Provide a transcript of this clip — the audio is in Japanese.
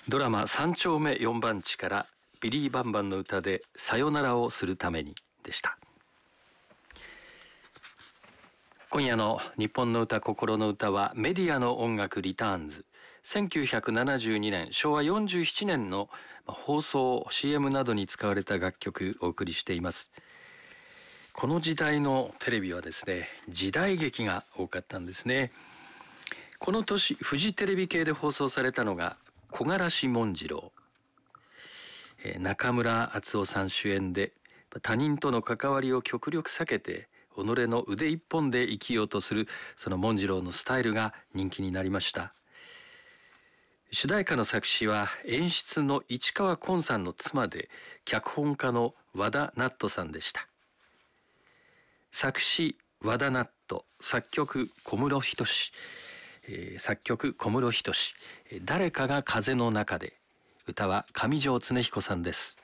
ドラマ三丁目四番地からビリー・バンバンの歌でさよならをするためにでした。今夜の日本の歌心の歌はメディアの音楽リターンズ。1972年昭和47年の放送 CM などに使われた楽曲をお送りしています。この時代のテレビはですね、時代劇が多かったんですね。この年フジテレビ系で放送されたのが木枯らし紋次郎、中村敦夫さん主演で、他人との関わりを極力避けて己の腕一本で生きようとするその紋次郎のスタイルが人気になりました。主題歌の作詞は演出の市川崑さんの妻で脚本家の和田ナットさんでした。作詞和田ナット、作曲小室仁志、誰かが風の中で、歌は上條恒彦さんです。